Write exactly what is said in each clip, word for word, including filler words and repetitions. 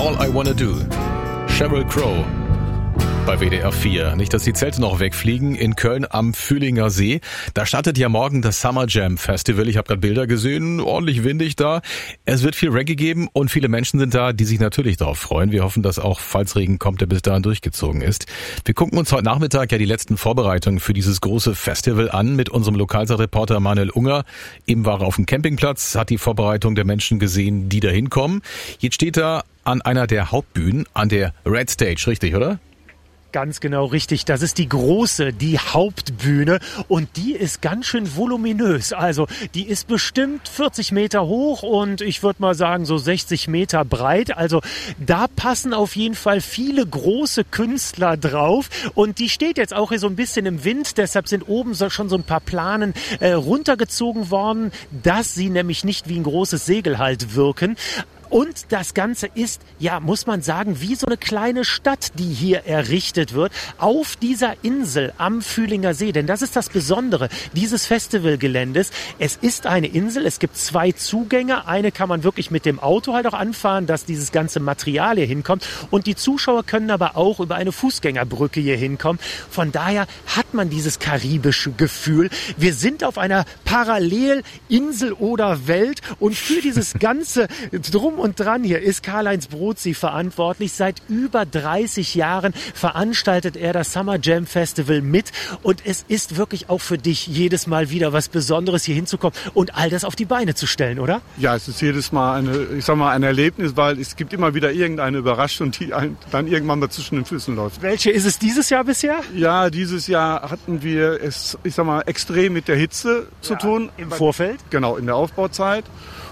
All I Wanna Do. Sheryl Crow bei W D R vier. Nicht, dass die Zelte noch wegfliegen. In Köln am Fühlinger See. Da startet ja morgen das Summer Jam Festival. Ich habe gerade Bilder gesehen. Ordentlich windig da. Es wird viel Reggae geben und viele Menschen sind da, die sich natürlich darauf freuen. Wir hoffen, dass auch, falls Regen kommt, der bis dahin durchgezogen ist. Wir gucken uns heute Nachmittag ja die letzten Vorbereitungen für dieses große Festival an mit unserem Lokalreporter Manuel Unger. Eben war er auf dem Campingplatz, hat die Vorbereitung der Menschen gesehen, die da hinkommen. Jetzt steht er an einer der Hauptbühnen, an der Red Stage, richtig, oder? Ganz genau richtig. Das ist die große, die Hauptbühne und die ist ganz schön voluminös. Also die ist bestimmt vierzig Meter hoch und ich würde mal sagen so sechzig Meter breit. Also da passen auf jeden Fall viele große Künstler drauf und die steht jetzt auch hier so ein bisschen im Wind. Deshalb sind oben so schon so ein paar Planen äh, runtergezogen worden, dass sie nämlich nicht wie ein großes Segel halt wirken. Und das Ganze ist, ja, muss man sagen, wie so eine kleine Stadt, die hier errichtet wird, auf dieser Insel am Fühlinger See. Denn das ist das Besondere dieses Festivalgeländes. Es ist eine Insel, es gibt zwei Zugänge. Eine kann man wirklich mit dem Auto halt auch anfahren, dass dieses ganze Material hier hinkommt. Und die Zuschauer können aber auch über eine Fußgängerbrücke hier hinkommen. Von daher hat man dieses karibische Gefühl. Wir sind auf einer Parallelinsel oder Welt und für dieses ganze Drum und dran hier ist Karl-Heinz Brodsee verantwortlich. Seit über dreißig Jahren veranstaltet er das Summer Jam Festival mit und es ist wirklich auch für dich jedes Mal wieder was Besonderes, hier hinzukommen und all das auf die Beine zu stellen, oder? Ja, es ist jedes Mal eine, ich sag mal, ein Erlebnis, weil es gibt immer wieder irgendeine Überraschung, die einem dann irgendwann mal zwischen den Füßen läuft. Welche ist es dieses Jahr bisher? Ja, dieses Jahr hatten wir es, ich sag mal, extrem mit der Hitze zu ja, tun. Im Vorfeld? Genau, in der Aufbauzeit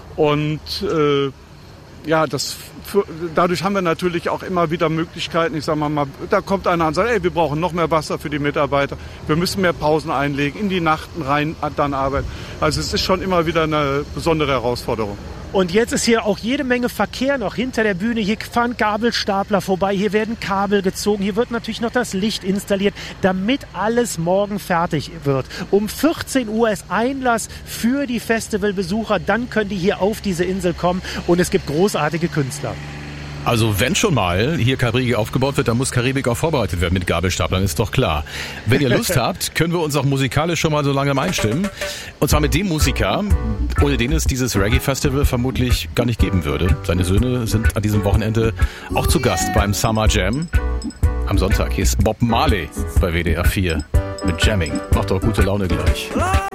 und äh, ja, das, für, dadurch haben wir natürlich auch immer wieder Möglichkeiten. Ich sag mal, mal, da kommt einer und sagt, ey, wir brauchen noch mehr Wasser für die Mitarbeiter. Wir müssen mehr Pausen einlegen, in die Nachten rein dann arbeiten. Also es ist schon immer wieder eine besondere Herausforderung. Und jetzt ist hier auch jede Menge Verkehr noch hinter der Bühne. Hier fahren Gabelstapler vorbei, hier werden Kabel gezogen, hier wird natürlich noch das Licht installiert, damit alles morgen fertig wird. Um vierzehn Uhr ist Einlass für die Festivalbesucher, dann können die hier auf diese Insel kommen und es gibt großartige Künstler. Also wenn schon mal hier Karibik aufgebaut wird, dann muss Karibik auch vorbereitet werden mit Gabelstaplern, ist doch klar. Wenn ihr Lust habt, können wir uns auch musikalisch schon mal so langsam einstimmen. Und zwar mit dem Musiker, ohne den es dieses Reggae-Festival vermutlich gar nicht geben würde. Seine Söhne sind an diesem Wochenende auch zu Gast beim Summer Jam. Am Sonntag hier ist Bob Marley bei W D R vier mit Jamming. Macht doch gute Laune gleich.